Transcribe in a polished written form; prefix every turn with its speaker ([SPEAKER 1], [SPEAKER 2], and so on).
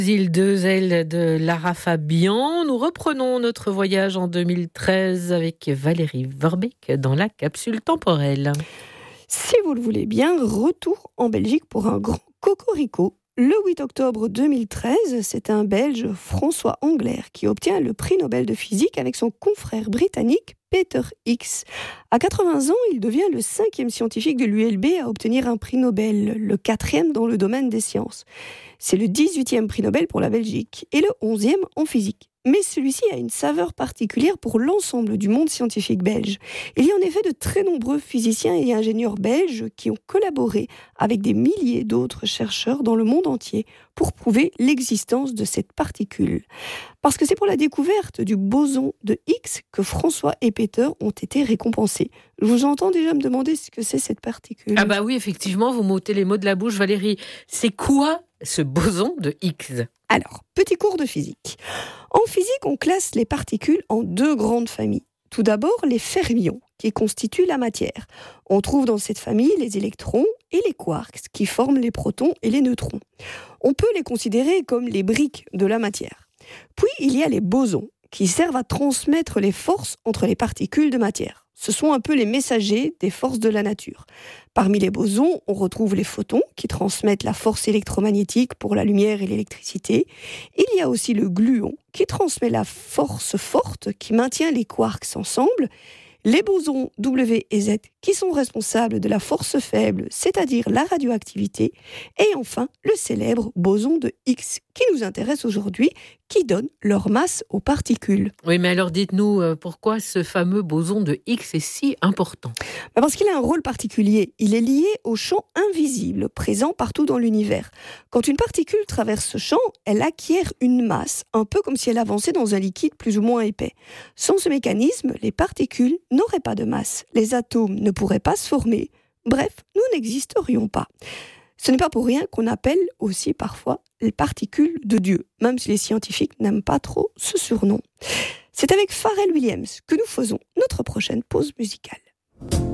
[SPEAKER 1] Îles deux ailes de Lara Fabian. Nous reprenons notre voyage en 2013 avec Valérie Verbeek dans la capsule temporelle.
[SPEAKER 2] Si vous le voulez bien, retour en Belgique pour un grand cocorico. Le 8 octobre 2013, c'est un Belge, François Englert, qui obtient le prix Nobel de physique avec son confrère britannique Peter Higgs. À 80 ans, il devient le 5e scientifique de l'ULB à obtenir un prix Nobel, le 4e dans le domaine des sciences. C'est le 18e prix Nobel pour la Belgique et le 11e en physique. Mais celui-ci a une saveur particulière pour l'ensemble du monde scientifique belge. Il y a en effet de très nombreux physiciens et ingénieurs belges qui ont collaboré avec des milliers d'autres chercheurs dans le monde entier pour prouver l'existence de cette particule. Parce que c'est pour la découverte du boson de Higgs que François et Peter ont été récompensés. Je vous entends déjà me demander ce que c'est cette particule.
[SPEAKER 1] Ah bah oui, effectivement, vous m'ôtez les mots de la bouche, Valérie. C'est quoi ce boson de Higgs ?
[SPEAKER 2] Alors, petit cours de physique. En physique, on classe les particules en deux grandes familles. Tout d'abord, les fermions, qui constituent la matière. On trouve dans cette famille les électrons et les quarks, qui forment les protons et les neutrons. On peut les considérer comme les briques de la matière. Puis, il y a les bosons, qui servent à transmettre les forces entre les particules de matière. Ce sont un peu les messagers des forces de la nature. Parmi les bosons, on retrouve les photons qui transmettent la force électromagnétique pour la lumière et l'électricité. Il y a aussi le gluon qui transmet la force forte qui maintient les quarks ensemble. Les bosons W et Z qui sont responsables de la force faible, c'est-à-dire la radioactivité. Et enfin, le célèbre boson de Higgs qui nous intéresse aujourd'hui, qui donne leur masse aux particules.
[SPEAKER 1] Oui, mais alors dites-nous pourquoi ce fameux boson de Higgs est si important ?
[SPEAKER 2] Parce qu'il a un rôle particulier. Il est lié au champ invisible présent partout dans l'univers. Quand une particule traverse ce champ, elle acquiert une masse, un peu comme si elle avançait dans un liquide plus ou moins épais. Sans ce mécanisme, les particules n'auraient pas de masse. Les atomes ne pourraient pas se former. Bref, nous n'existerions pas. Ce n'est pas pour rien qu'on appelle aussi parfois les particules de Dieu, même si les scientifiques n'aiment pas trop ce surnom. C'est avec Pharrell Williams que nous faisons notre prochaine pause musicale.